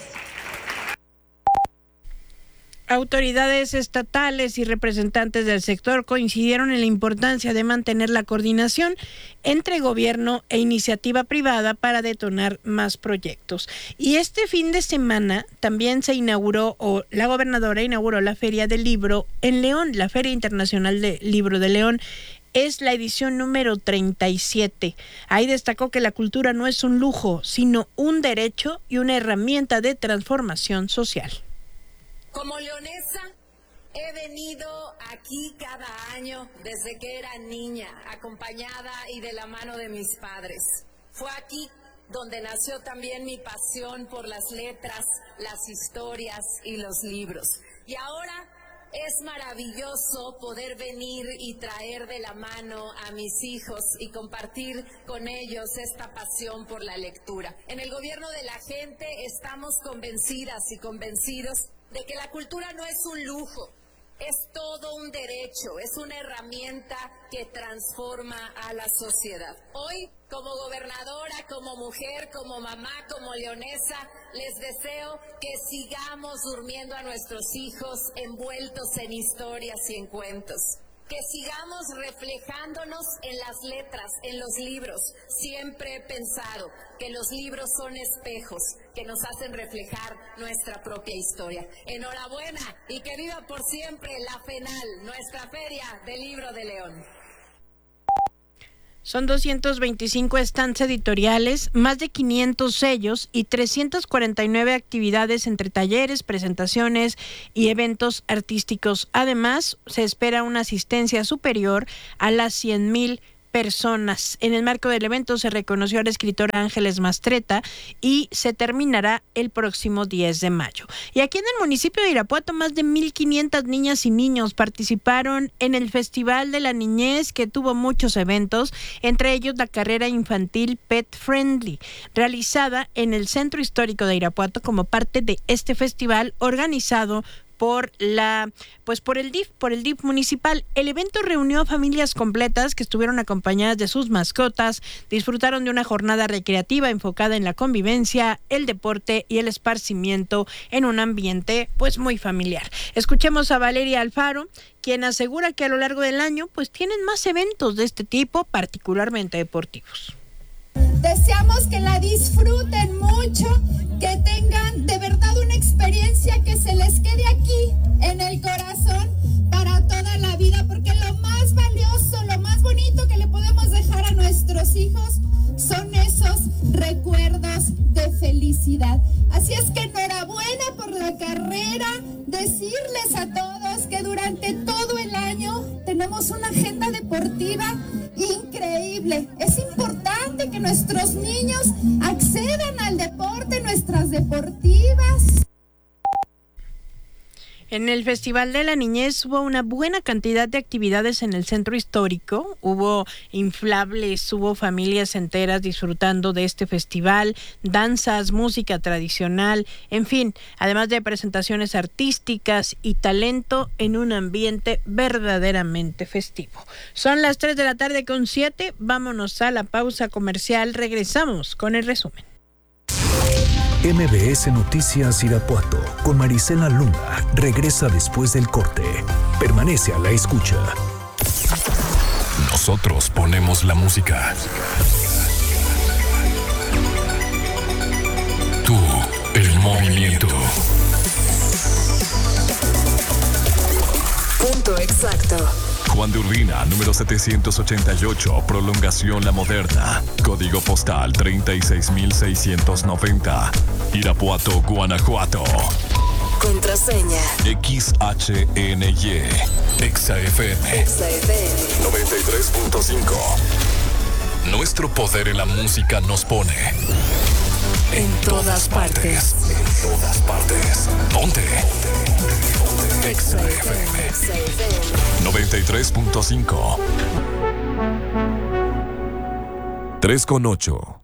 Autoridades estatales y representantes del sector coincidieron en la importancia de mantener la coordinación entre gobierno e iniciativa privada para detonar más proyectos. Y este fin de semana también se inauguró, o la gobernadora inauguró la Feria del Libro en León, la Feria Internacional del Libro de León. Es la edición número treinta y siete. Ahí destacó que la cultura no es un lujo, sino un derecho y una herramienta de transformación social. Como leonesa, he venido aquí cada año desde que era niña, acompañada y de la mano de mis padres. Fue aquí donde nació también mi pasión por las letras, las historias y los libros. Y ahora es maravilloso poder venir y traer de la mano a mis hijos y compartir con ellos esta pasión por la lectura. En el gobierno de la gente estamos convencidas y convencidos de que la cultura no es un lujo, es todo un derecho, es una herramienta que transforma a la sociedad. Hoy, como gobernadora, como mujer, como mamá, como leonesa, les deseo que sigamos durmiendo a nuestros hijos envueltos en historias y en cuentos. Que sigamos reflejándonos en las letras, en los libros. Siempre he pensado que los libros son espejos que nos hacen reflejar nuestra propia historia. Enhorabuena y que viva por siempre la FENAL, nuestra Feria del Libro de León. Son doscientos veinticinco stands editoriales, más de quinientos sellos y trescientas cuarenta y nueve actividades entre talleres, presentaciones y eventos artísticos. Además, se espera una asistencia superior a las cien mil personas. En el marco del evento se reconoció a la escritora Ángeles Mastretta y se terminará el próximo diez de mayo. Y aquí en el municipio de Irapuato, más de mil quinientas niñas y niños participaron en el Festival de la Niñez, que tuvo muchos eventos, entre ellos la carrera infantil Pet Friendly, realizada en el Centro Histórico de Irapuato como parte de este festival organizado por la pues por el D I F, por el D I F municipal. El evento reunió a familias completas que estuvieron acompañadas de sus mascotas, disfrutaron de una jornada recreativa enfocada en la convivencia, el deporte y el esparcimiento en un ambiente pues muy familiar. Escuchemos a Valeria Alfaro, quien asegura que a lo largo del año pues tienen más eventos de este tipo, particularmente deportivos. Deseamos que la disfruten mucho, que tengan de verdad una experiencia que se les quede aquí en el corazón para toda la vida, porque lo más valioso, lo más bonito que le podemos dejar a nuestros hijos son esos recuerdos de felicidad. Así es que enhorabuena por la carrera, decirles a todos que durante todo el año tenemos una agenda deportiva increíble. Es importante que nuestros niños accedan al deporte, nuestras deportivas. En el Festival de la Niñez hubo una buena cantidad de actividades en el centro histórico, hubo inflables, hubo familias enteras disfrutando de este festival, danzas, música tradicional, en fin, además de presentaciones artísticas y talento en un ambiente verdaderamente festivo. Son las tres de la tarde con siete, vámonos a la pausa comercial, regresamos con el resumen. M B S Noticias Irapuato con Marisela Luna regresa después del corte. Permanece a la escucha. Nosotros ponemos la música. Tú, el movimiento. Punto exacto. Juan de Urbina, número setecientos ochenta y ocho, prolongación La Moderna. Código postal treinta y seis mil seiscientos noventa. Irapuato, Guanajuato. Contraseña. X H N Y. Exa F M. Exa F M. noventa y tres punto cinco. Nuestro poder en la música nos pone en todas partes. En todas partes. Ponte. Exa F M. noventa y tres punto cinco. tres con ocho.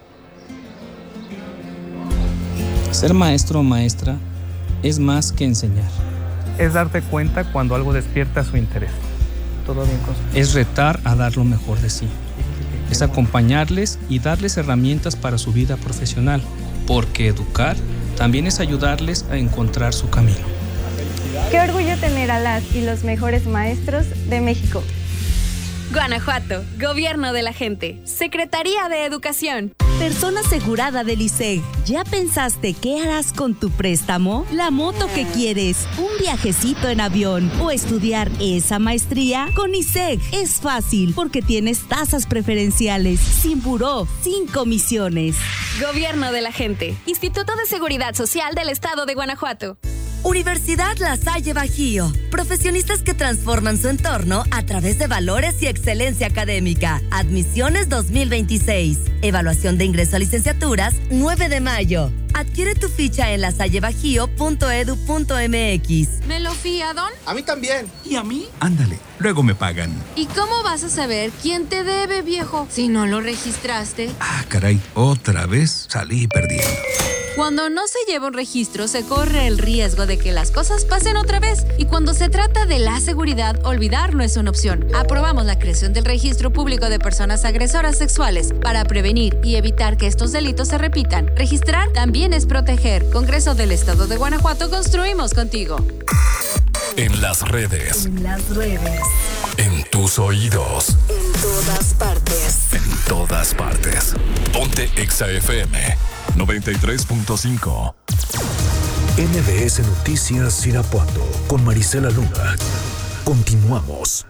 Ser maestro o maestra es más que enseñar. Es darte cuenta cuando algo despierta su interés. Todo bien con su... Es retar a dar lo mejor de sí. Es acompañarles y darles herramientas para su vida profesional, porque educar también es ayudarles a encontrar su camino. Qué orgullo tener a las y los mejores maestros de México. Guanajuato, Gobierno de la Gente, Secretaría de Educación. Persona asegurada del I S E G. ¿Ya pensaste qué harás con tu préstamo? ¿La moto que quieres? ¿Un viajecito en avión? ¿O estudiar esa maestría? Con I S E G es fácil porque tienes tasas preferenciales, sin buró, sin comisiones. Gobierno de la Gente, Instituto de Seguridad Social del Estado de Guanajuato. Universidad La Salle Bajío. Profesionistas que transforman su entorno a través de valores y excelencia académica. Admisiones dos mil veintiséis. Evaluación de ingreso a licenciaturas nueve de mayo. Adquiere tu ficha en lasallebajío punto edu punto mx. ¿Me lo fía, Don? A mí también. ¿Y a mí? Ándale, luego me pagan. ¿Y cómo vas a saber quién te debe, viejo, si no lo registraste? Ah, caray, otra vez salí perdiendo. Cuando no se lleva un registro, se corre el riesgo de que las cosas pasen otra vez. Y cuando se trata de la seguridad, olvidar no es una opción. Aprobamos la creación del Registro Público de Personas Agresoras Sexuales para prevenir y evitar que estos delitos se repitan. Registrar también es proteger. Congreso del Estado de Guanajuato, construimos contigo. En las redes. En las redes. En tus oídos. En todas partes. En todas partes. Ponte Exa F M noventa y tres punto cinco. M B S Noticias Irapuato con Marisela Luna. Continuamos.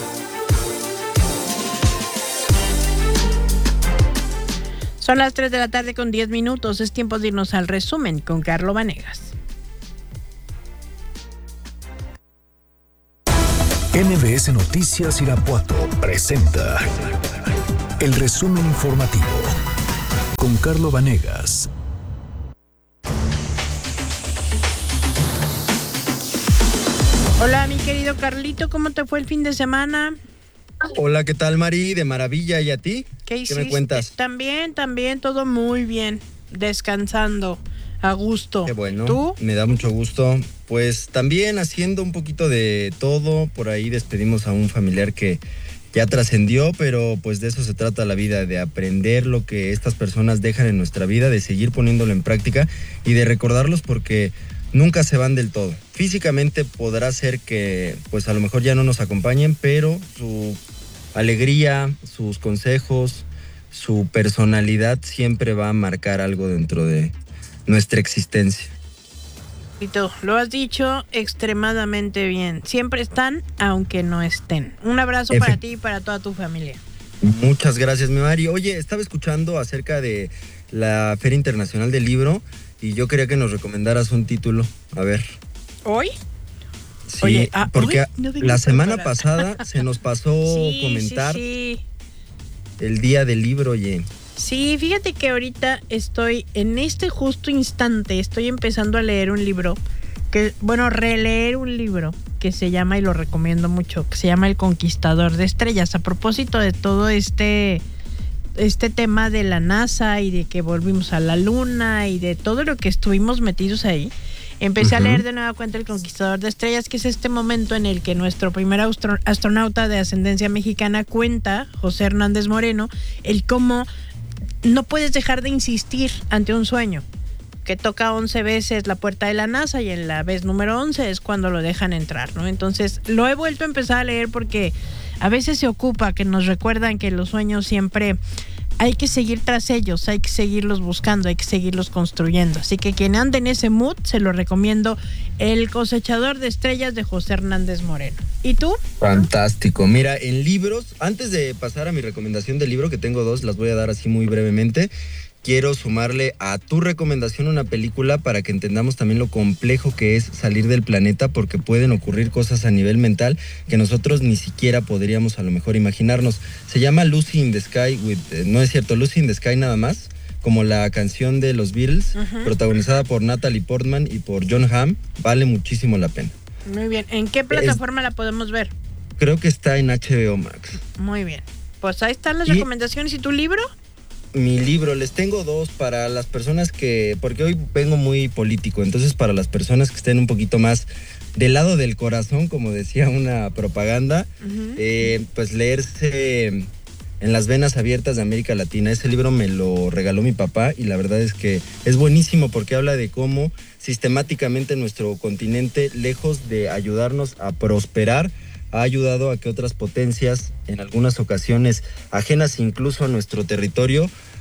Son las tres de la tarde con diez minutos. Es tiempo de irnos al resumen con Carlo Vanegas. M B S Noticias Irapuato presenta el resumen informativo con Carlo Vanegas. Hola, mi querido Carlito, ¿cómo te fue el fin de semana? Hola, ¿qué tal, Mari? De maravilla, ¿y a ti? ¿Qué hiciste? ¿Qué me cuentas? También, también, todo muy bien, descansando, a gusto. Qué bueno. ¿Tú? Me da mucho gusto. Pues también haciendo un poquito de todo, por ahí despedimos a un familiar que ya trascendió, pero pues de eso se trata la vida, de aprender lo que estas personas dejan en nuestra vida, de seguir poniéndolo en práctica y de recordarlos porque nunca se van del todo. Físicamente podrá ser que pues a lo mejor ya no nos acompañen, pero su alegría, sus consejos, su personalidad siempre va a marcar algo dentro de nuestra existencia. Y tú, lo has dicho extremadamente bien. Siempre están, aunque no estén. Un abrazo Efe. para ti y para toda tu familia. Muchas gracias, mi Mari. Oye, estaba escuchando acerca de la Feria Internacional del Libro y yo quería que nos recomendaras un título. A ver. ¿Hoy? Sí, Oye, ah, porque ¿hoy? No la semana pasada se nos pasó sí, comentar sí, sí. el Día del Libro, oye. Sí, fíjate que ahorita estoy, en este justo instante, estoy empezando a leer un libro, que, bueno, releer un libro que se llama, y lo recomiendo mucho, que se llama El Conquistador de Estrellas, a propósito de todo este, este tema de la NASA y de que volvimos a la Luna y de todo lo que estuvimos metidos ahí. Empecé uh-huh. a leer de nueva cuenta El Conquistador de Estrellas, que es este momento en el que nuestro primer astro- astronauta de ascendencia mexicana cuenta, José Hernández Moreno, el cómo no puedes dejar de insistir ante un sueño, que toca once veces la puerta de la NASA y en la vez número once es cuando lo dejan entrar, ¿no? Entonces lo he vuelto a empezar a leer porque a veces se ocupa que nos recuerdan que los sueños siempre hay que seguir tras ellos, hay que seguirlos buscando, hay que seguirlos construyendo. Así que quien ande en ese mood, se lo recomiendo, El Cosechador de Estrellas de José Hernández Moreno. ¿Y tú? Fantástico. Mira, en libros, antes de pasar a mi recomendación de libro, que tengo dos, las voy a dar así muy brevemente, quiero sumarle a tu recomendación una película para que entendamos también lo complejo que es salir del planeta, porque pueden ocurrir cosas a nivel mental que nosotros ni siquiera podríamos a lo mejor imaginarnos. Se llama Lucy in the Sky, with, eh, no es cierto, Lucy in the Sky nada más, como la canción de los Beatles, uh-huh. protagonizada por Natalie Portman y por John Hamm. Vale muchísimo la pena. Muy bien. ¿En qué plataforma es, la podemos ver? Creo que está en H B O Max. Muy bien. Pues ahí están las y, recomendaciones. ¿Y tu libro? Mi libro, les tengo dos para las personas que, porque hoy vengo muy político, entonces para las personas que estén un poquito más del lado del corazón, como decía una propaganda, uh-huh. eh, pues leerse En las venas abiertas de América Latina. Ese libro me lo regaló mi papá y la verdad es que es buenísimo porque habla de cómo sistemáticamente nuestro continente, lejos de ayudarnos a prosperar, ha ayudado a que otras potencias, en algunas ocasiones ajenas incluso a nuestro territorio,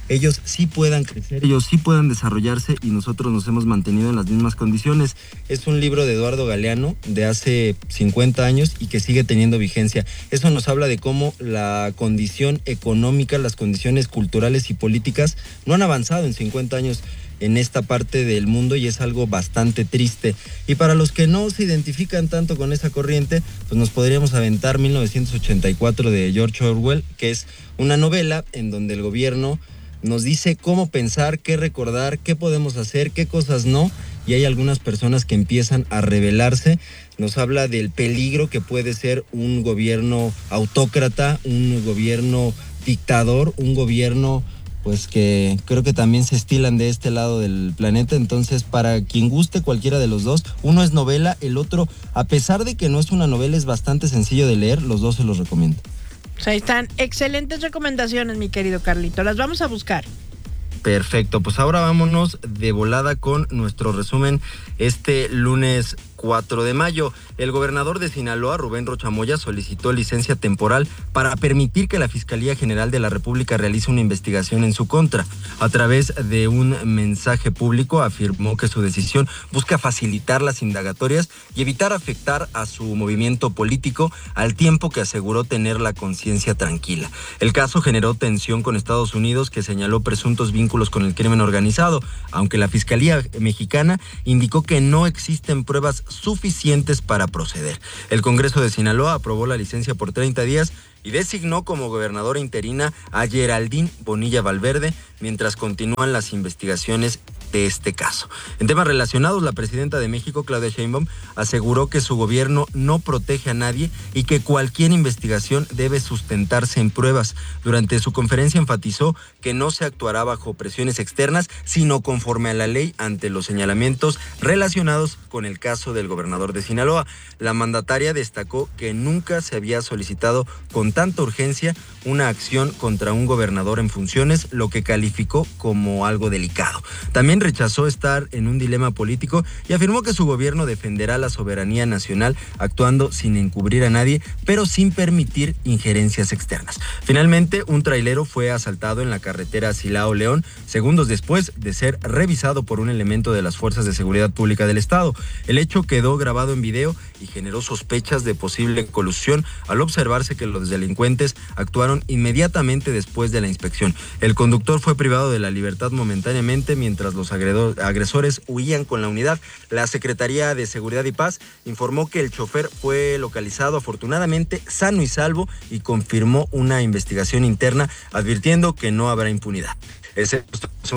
ellos sí puedan crecer, ellos sí puedan desarrollarse y nosotros nos hemos mantenido en las mismas condiciones. Es un libro de Eduardo Galeano de hace cincuenta años y que sigue teniendo vigencia. Eso nos habla de cómo la condición económica, las condiciones culturales y políticas no han avanzado en cincuenta años en esta parte del mundo y es algo bastante triste. Y para los que no se identifican tanto con esa corriente, pues nos podríamos aventar mil novecientos ochenta y cuatro de George Orwell, que es una novela en donde el gobierno nos dice cómo pensar, qué recordar, qué podemos hacer, qué cosas no, y hay algunas personas que empiezan a rebelarse. Nos habla del peligro que puede ser un gobierno autócrata, un gobierno dictador, un gobierno pues que creo que también se estilan de este lado del planeta. Entonces, para quien guste cualquiera de los dos, uno es novela, el otro, a pesar de que no es una novela, es bastante sencillo de leer, los dos se los recomiendo. Pues ahí están excelentes recomendaciones, mi querido Carlito, las vamos a buscar. Perfecto, pues ahora vámonos de volada con nuestro resumen este lunes cuatro de mayo. El gobernador de Sinaloa, Rubén Rocha Moya, solicitó licencia temporal para permitir que la Fiscalía General de la República realice una investigación en su contra. A través de un mensaje público afirmó que su decisión busca facilitar las indagatorias y evitar afectar a su movimiento político, al tiempo que aseguró tener la conciencia tranquila. El caso generó tensión con Estados Unidos, que señaló presuntos vínculos con el crimen organizado, aunque la Fiscalía mexicana indicó que no existen pruebas suficientes para proceder. El Congreso de Sinaloa aprobó la licencia por treinta días y designó como gobernadora interina a Geraldine Bonilla Valverde, mientras continúan las investigaciones de este caso. En temas relacionados, la presidenta de México, Claudia Sheinbaum, aseguró que su gobierno no protege a nadie y que cualquier investigación debe sustentarse en pruebas. Durante su conferencia enfatizó que no se actuará bajo presiones externas, sino conforme a la ley ante los señalamientos relacionados con el caso del gobernador de Sinaloa. La mandataria destacó que nunca se había solicitado con tanta urgencia una acción contra un gobernador en funciones, lo que calificó como algo delicado. También rechazó estar en un dilema político y afirmó que su gobierno defenderá la soberanía nacional actuando sin encubrir a nadie, pero sin permitir injerencias externas. Finalmente, un trailero fue asaltado en la carretera Silao-León, segundos después de ser revisado por un elemento de las Fuerzas de Seguridad Pública del Estado. El hecho quedó grabado en video y generó sospechas de posible colusión al observarse que los delincuentes actuaron inmediatamente después de la inspección. El conductor fue privado de la libertad momentáneamente mientras los agresores huían con la unidad. La Secretaría de Seguridad y Paz informó que el chofer fue localizado afortunadamente sano y salvo y confirmó una investigación interna, advirtiendo que no habrá impunidad. Ese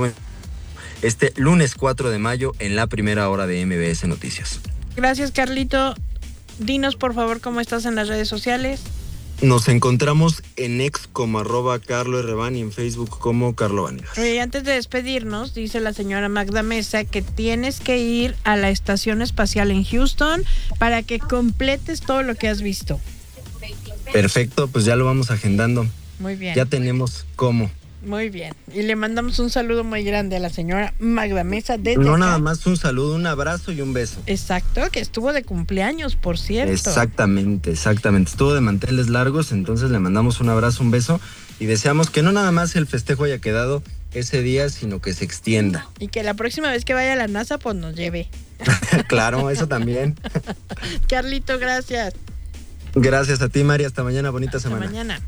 este lunes cuatro de mayo en la primera hora de M B S Noticias. Gracias, Carlito. Dinos, por favor, cómo estás en las redes sociales. Nos encontramos en ex como arroba Carlo R. Van y en Facebook como Carlo Vanegas. Y antes de despedirnos, dice la señora Magda Mesa que tienes que ir a la Estación Espacial en Houston para que completes todo lo que has visto. Perfecto, pues ya lo vamos agendando. Muy bien. Ya tenemos cómo. Muy bien. Y le mandamos un saludo muy grande a la señora Magda Mesa desde No acá. Nada más un saludo, un abrazo y un beso. Exacto, que estuvo de cumpleaños, por cierto. Exactamente, exactamente. Estuvo de manteles largos, entonces le mandamos un abrazo, un beso y deseamos que no nada más el festejo haya quedado ese día, sino que se extienda. Y que la próxima vez que vaya a la NASA, pues nos lleve. Claro, eso también. Carlito, gracias. Gracias a ti, Mari. Hasta mañana, bonita Hasta semana. Hasta mañana.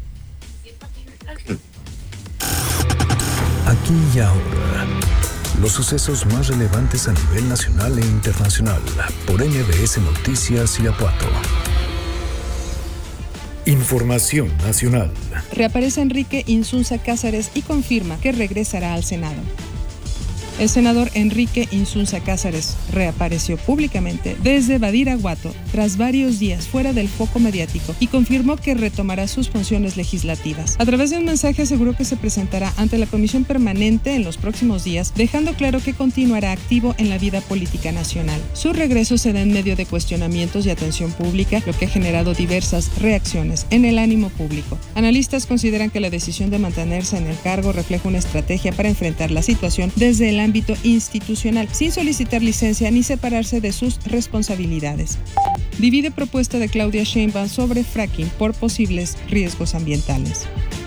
Aquí y ahora, los sucesos más relevantes a nivel nacional e internacional por M B S Noticias Irapuato. Información nacional. Reaparece Enrique Insunza Cázares y confirma que regresará al Senado. El senador Enrique Insunza Cázares reapareció públicamente desde Badiraguato tras varios días fuera del foco mediático y confirmó que retomará sus funciones legislativas. A través de un mensaje aseguró que se presentará ante la Comisión Permanente en los próximos días, dejando claro que continuará activo en la vida política nacional. Su regreso se da en medio de cuestionamientos y atención pública, lo que ha generado diversas reacciones en el ánimo público. Analistas consideran que la decisión de mantenerse en el cargo refleja una estrategia para enfrentar la situación desde el ámbito institucional, sin solicitar licencia ni separarse de sus responsabilidades. Divide propuesta de Claudia Sheinbaum sobre fracking por posibles riesgos ambientales.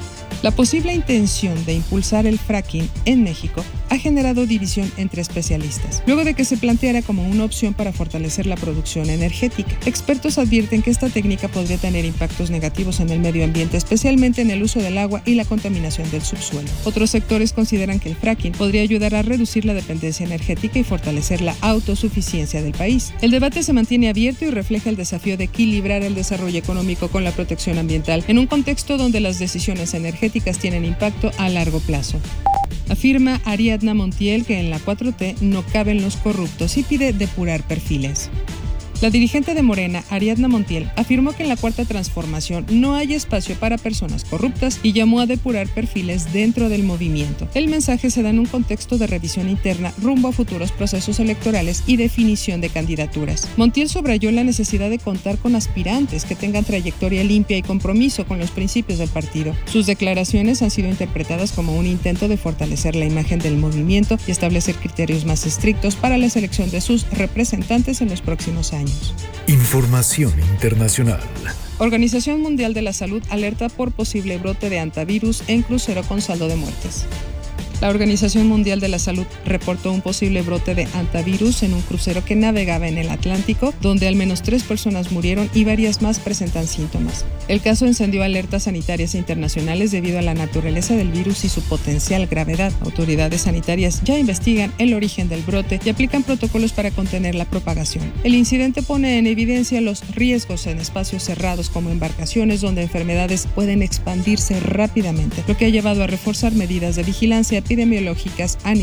La posible intención de impulsar el fracking en México ha generado división entre especialistas, luego de que se planteara como una opción para fortalecer la producción energética. Expertos advierten que esta técnica podría tener impactos negativos en el medio ambiente, especialmente en el uso del agua y la contaminación del subsuelo. Otros sectores consideran que el fracking podría ayudar a reducir la dependencia energética y fortalecer la autosuficiencia del país. El debate se mantiene abierto y refleja el desafío de equilibrar el desarrollo económico con la protección ambiental en un contexto donde las decisiones energéticas tienen impacto a largo plazo. Afirma Ariadna Montiel que en la cuatro T no caben los corruptos y pide depurar perfiles. La dirigente de Morena, Ariadna Montiel, afirmó que en la Cuarta Transformación no hay espacio para personas corruptas y llamó a depurar perfiles dentro del movimiento. El mensaje se da en un contexto de revisión interna rumbo a futuros procesos electorales y definición de candidaturas. Montiel subrayó la necesidad de contar con aspirantes que tengan trayectoria limpia y compromiso con los principios del partido. Sus declaraciones han sido interpretadas como un intento de fortalecer la imagen del movimiento y establecer criterios más estrictos para la selección de sus representantes en los próximos años. Información internacional. Organización Mundial de la Salud alerta por posible brote de hantavirus en crucero con saldo de muertes. La Organización Mundial de la Salud reportó un posible brote de hantavirus en un crucero que navegaba en el Atlántico, donde al menos tres personas murieron y varias más presentan síntomas. El caso encendió alertas sanitarias internacionales debido a la naturaleza del virus y su potencial gravedad. Autoridades sanitarias ya investigan el origen del brote y aplican protocolos para contener la propagación. El incidente pone en evidencia los riesgos en espacios cerrados como embarcaciones donde enfermedades pueden expandirse rápidamente, lo que ha llevado a reforzar medidas de vigilancia epidemiológicas a nivel